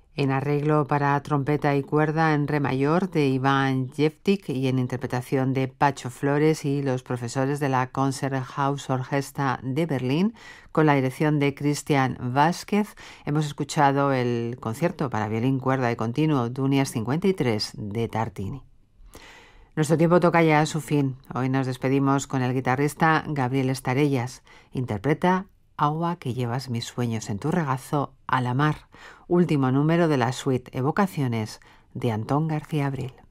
en arreglo para trompeta y cuerda en re mayor de Iván Jeftik y en interpretación de Pacho Flores y los profesores de la Konzerthaus-Orchester de Berlín, con la dirección de Christian Vázquez. Hemos escuchado el concierto para violín, cuerda y continuo Dunias 53 de Tartini. Nuestro tiempo toca ya a su fin. Hoy nos despedimos con el guitarrista Gabriel Estarellas. Interpreta Agua que llevas mis sueños en tu regazo a la mar, último número de la suite Evocaciones de Antón García Abril.